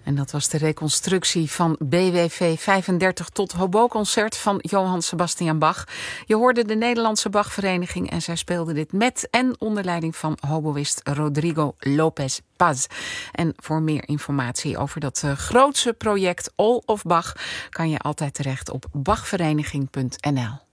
En dat was de reconstructie van BWV 35 tot hobo-concert van Johann Sebastian Bach. Je hoorde de Nederlandse Bachvereniging en zij speelde dit met en onder leiding van hoboïst Rodrigo López Paz. En voor meer informatie over dat grootse project All of Bach kan je altijd terecht op bachvereniging.nl.